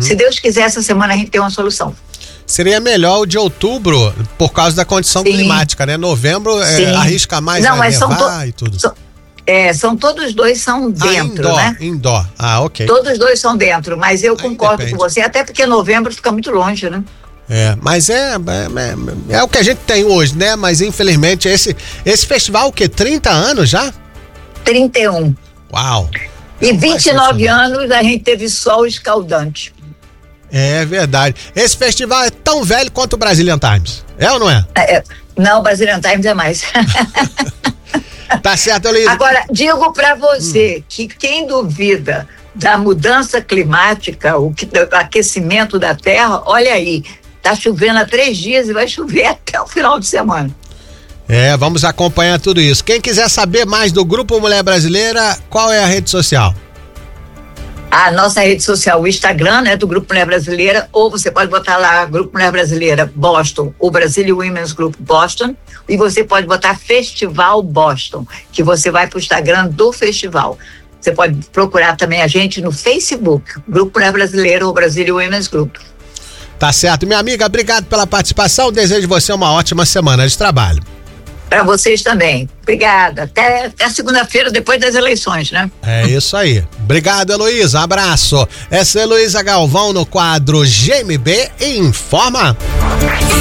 Se Deus quiser, essa semana a gente tem uma solução. Seria melhor o de outubro, por causa da condição climática, né? Novembro arrisca mais, não, mas nevar e tudo. São todos dois são dentro, né? Indoor. Ok. Todos dois são dentro, mas eu concordo com você, até porque novembro fica muito longe, né? Mas é o que a gente tem hoje, né? Mas infelizmente esse festival, o quê? 30 anos já? 31. Uau! E 29 anos a gente teve sol escaldante. É verdade. Esse festival é tão velho quanto o Brazilian Times. É ou não é? Não, o Brazilian Times é mais. Tá certo, Heloísa. Agora, digo pra você que quem duvida da mudança climática, o aquecimento da terra, olha aí, tá chovendo há 3 dias e vai chover até o final de semana. Vamos acompanhar tudo isso. Quem quiser saber mais do Grupo Mulher Brasileira, qual é a rede social? A nossa rede social, o Instagram, né, do Grupo Mulher Brasileira, ou você pode botar lá Grupo Mulher Brasileira Boston, ou Brazilian Women's Group Boston, e você pode botar Festival Boston, que você vai pro Instagram do festival. Você pode procurar também a gente no Facebook, Grupo Mulher Brasileira ou Brazilian Women's Group. Tá certo. Minha amiga, obrigado pela participação, desejo você uma ótima semana de trabalho. Para vocês também. Obrigada. Até segunda-feira, depois das eleições, né? É isso aí. Obrigado, Heloísa. Abraço. Essa é Heloísa Galvão no quadro GMB Informa.